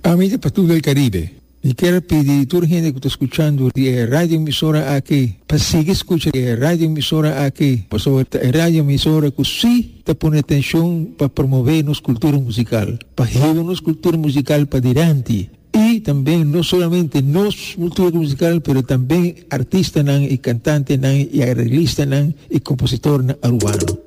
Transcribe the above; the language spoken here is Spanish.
Amiga para todo el Caribe. Y quiero pedir a toda la gente que está escuchando la radio emisora aquí, para seguir escuchando la radio emisora aquí, pues la radio emisora que sí te pone atención para promover nuestra cultura musical, para llevar nuestra cultura musical para adelante. Y también no solamente nuestra cultura musical, pero también artistas y cantantes y arreglistas y compositores urbanos.